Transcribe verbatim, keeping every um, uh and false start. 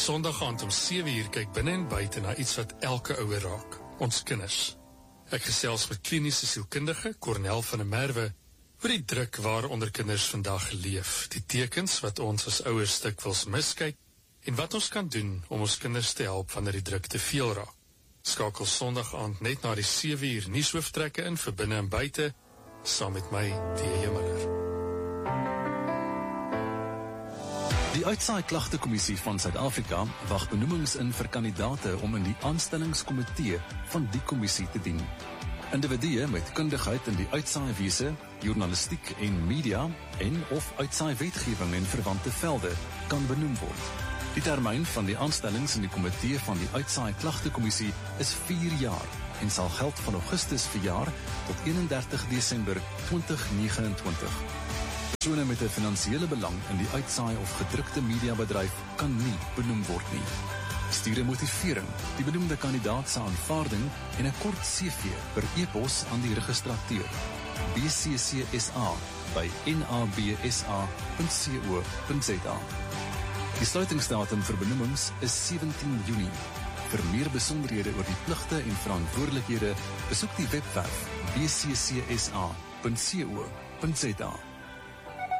Sondag aand om sewe uur kyk binne en buite na iets wat elke ouer raak, ons kinders. Ek gesels met kliniese sielkundige Cornel van der Merwe oor die druk waaronder kinders vandag leef, die tekens wat ons as ouers dikwels miskyk en wat ons kan doen om ons kinders te help wanneer die druk te veel raak. Skakel Sondag aand net na die sewe uur nuushooftrekke in vir binne en buite, saam met my, T J Miller. Die Uitsaai Klagtekommissie van Suid-Afrika wag benoemings in vir kandidaate om in die aanstellingskomitee van die kommissie te dien. Individue met kundigheid in die uitsaaiwese, journalistiek en media en of uitsaai wetgewing en verwante velde kan benoem word. Die termyn van die aanstellings in die komitee van die Uitsaai Klagtekommissie is vier jaar en sal geld van Augustus verjaar tot eenendertig Desember twintig negenentwintig. Persone met 'n finansiële belang in die uitsaai of gedrukte mediabedryf kan nie benoem word nie. Stuur 'n motivering, die benoemde kandidaat se aanvaarding en 'n kort C V per e-pos aan die registrateur B C C S A by N A B S A punt co punt Z A. Die sluitingsdatum vir benoemings is sewentien Junie. Vir meer besonderhede oor die pligte en verantwoordelikhede, besoek die webwerf B C C S A punt co punt Z A.